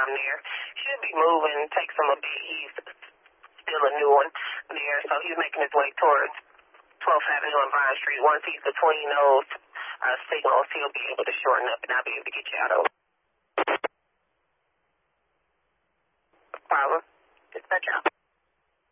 from there. Should be moving, takes him a bit. He's still a new one there, so he's making his way towards 12th Avenue and Vine Street. Once he's between those signals, he'll be able to shorten up, and I'll be able to get you out of